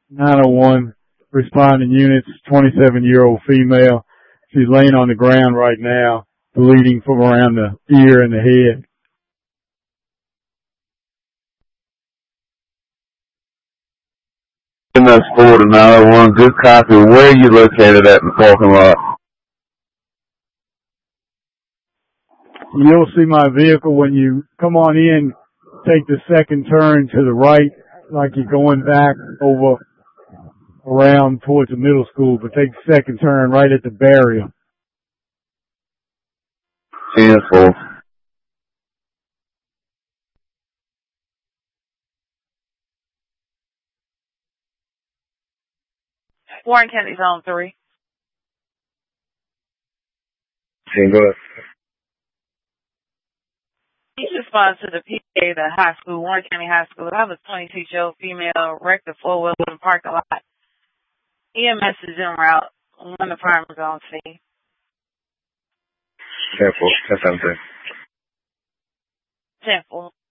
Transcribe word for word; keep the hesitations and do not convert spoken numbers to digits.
nine oh one responding units, twenty-seven-year-old female. She's laying on the ground right now, bleeding from around the ear and the head. M S four to nine oh one, good copy. Where are you located at in the parking lot? You'll see my vehicle when you come on in, take the second turn to the right, like you're going back over around towards the middle school, but take the second turn right at the barrier. ten four. Warren County Zone three. Can go ahead. Each responds to the P A, the high school, Warren County High School. I have a twenty-six-year-old female wrecked the four-wheeler in the parking lot. E M S is en route. One department's on scene. ten four. ten seventeen. ten four.